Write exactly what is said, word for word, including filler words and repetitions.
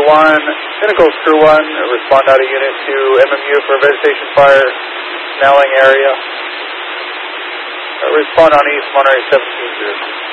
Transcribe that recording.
Crew one, Pinnacle Crew one, respond out of unit to M M U for vegetation fire, Snelling area. Uh, respond on East Monterey seventeen zero.